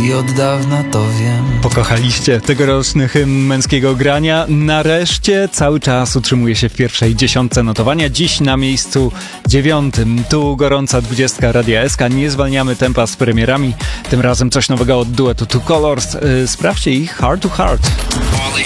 i od dawna to wiem. Pokochaliście tegoroczny hymn męskiego grania. Nareszcie cały czas utrzymuje się w pierwszej 10 notowania. Dziś na miejscu 9. Tu gorąca 20 Radia SK. Nie zwalniamy tempa z premierami. Tym razem coś nowego od duetu Two Colors. Sprawdźcie ich Heart to Heart.